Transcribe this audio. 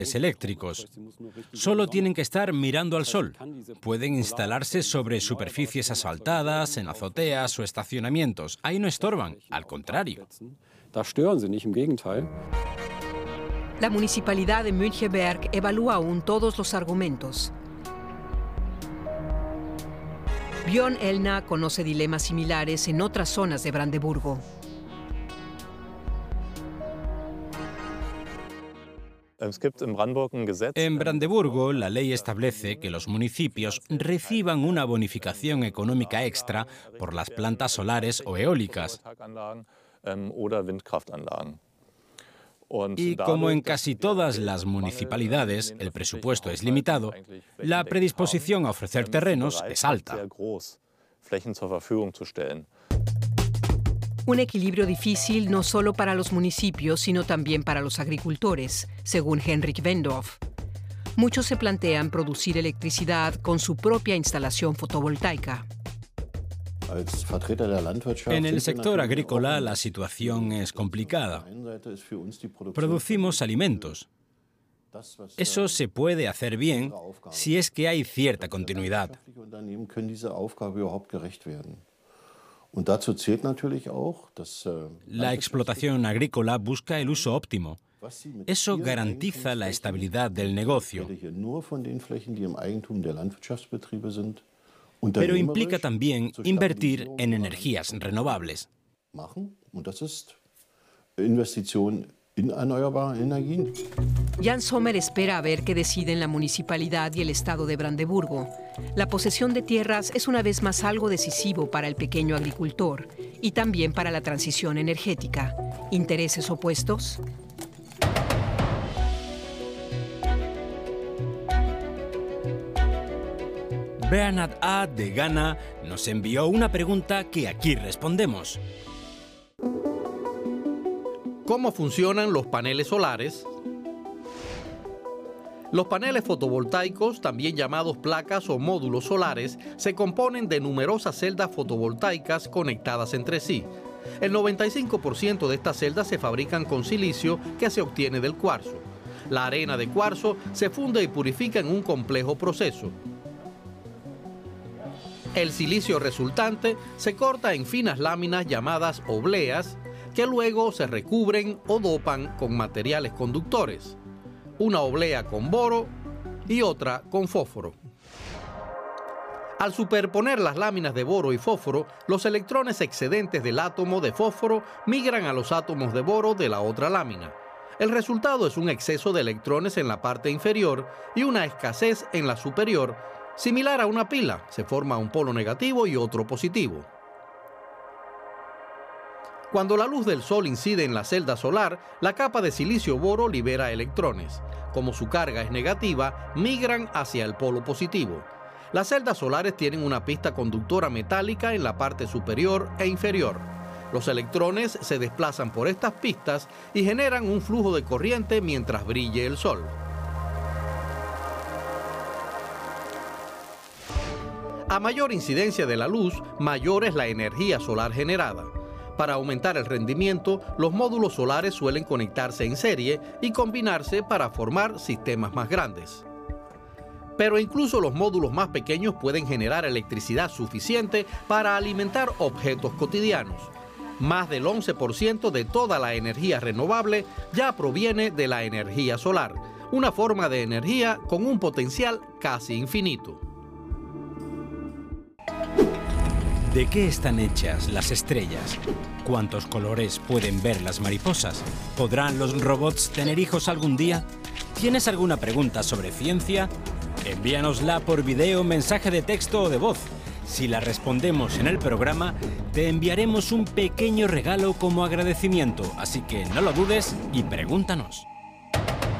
eléctricos. Solo tienen que estar mirando al sol. Pueden instalarse sobre superficies asfaltadas, en azoteas o estacionamientos. Ahí no estorban, al contrario. La municipalidad de Müncheberg evalúa aún todos los argumentos. Björn Elna conoce dilemas similares en otras zonas de Brandeburgo. En Brandeburgo, la ley establece que los municipios reciban una bonificación económica extra por las plantas solares o eólicas. Y como en casi todas las municipalidades el presupuesto es limitado, la predisposición a ofrecer terrenos es alta. Un equilibrio difícil no solo para los municipios, sino también para los agricultores, según Henrik Wendorf. Muchos se plantean producir electricidad con su propia instalación fotovoltaica. En el sector agrícola la situación es complicada. Producimos alimentos. Eso se puede hacer bien si es que hay cierta continuidad. La explotación agrícola busca el uso óptimo. Eso garantiza la estabilidad del negocio. Pero implica también invertir en energías renovables. Jan Sommer espera a ver qué deciden la municipalidad y el estado de Brandeburgo. La posesión de tierras es una vez más algo decisivo para el pequeño agricultor y también para la transición energética. ¿Intereses opuestos? Bernhard A. de Ghana nos envió una pregunta que aquí respondemos. ¿Cómo funcionan los paneles solares? Los paneles fotovoltaicos, también llamados placas o módulos solares, se componen de numerosas celdas fotovoltaicas conectadas entre sí. El 95% de estas celdas se fabrican con silicio que se obtiene del cuarzo. La arena de cuarzo se funde y purifica en un complejo proceso. El silicio resultante se corta en finas láminas llamadas obleas, que luego se recubren o dopan con materiales conductores. Una oblea con boro y otra con fósforo. Al superponer las láminas de boro y fósforo, los electrones excedentes del átomo de fósforo migran a los átomos de boro de la otra lámina. El resultado es un exceso de electrones en la parte inferior y una escasez en la superior. Similar a una pila, se forma un polo negativo y otro positivo. Cuando la luz del sol incide en la celda solar, la capa de silicio-boro libera electrones. Como su carga es negativa, migran hacia el polo positivo. Las celdas solares tienen una pista conductora metálica en la parte superior e inferior. Los electrones se desplazan por estas pistas y generan un flujo de corriente mientras brille el sol. A mayor incidencia de la luz, mayor es la energía solar generada. Para aumentar el rendimiento, los módulos solares suelen conectarse en serie y combinarse para formar sistemas más grandes. Pero incluso los módulos más pequeños pueden generar electricidad suficiente para alimentar objetos cotidianos. Más del 11% de toda la energía renovable ya proviene de la energía solar, una forma de energía con un potencial casi infinito. ¿De qué están hechas las estrellas? ¿Cuántos colores pueden ver las mariposas? ¿Podrán los robots tener hijos algún día? ¿Tienes alguna pregunta sobre ciencia? Envíanosla por video, mensaje de texto o de voz. Si la respondemos en el programa, te enviaremos un pequeño regalo como agradecimiento, así que no lo dudes y pregúntanos.